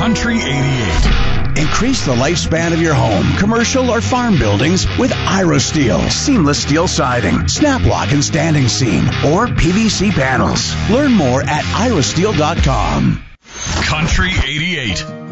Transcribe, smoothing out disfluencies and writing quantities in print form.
Country 88. Increase the lifespan of your home, commercial or farm buildings with IroSteel. Seamless steel siding, snap lock and standing seam, or PVC panels. Learn more at irosteel.com. Country 88.